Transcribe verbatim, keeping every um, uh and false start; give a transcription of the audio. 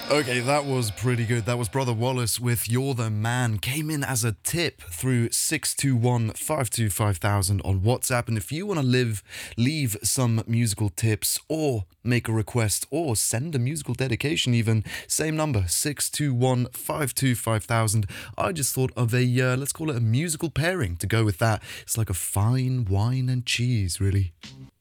Okay, that was pretty good. That was Brother Wallace with You're the Man. Came in as a tip through six two one, five two five thousand on WhatsApp. And if you want to live, leave some musical tips or make a request or send a musical dedication even, same number, six two one, five two five thousand. I just thought of a, uh, let's call it a musical pairing to go with that. It's like a fine wine and cheese, really.